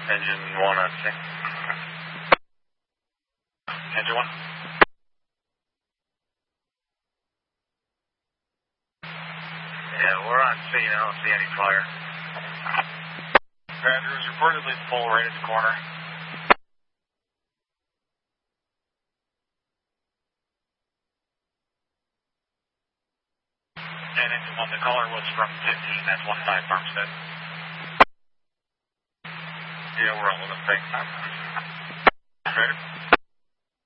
Engine 1 on scene. Engine 1. Yeah, we're on scene. I don't see any fire. Andrew is reportedly full right at the corner. And engine 1, the caller was from 15. That's 15 Farmstead. Yeah, we're all in the thing. Right.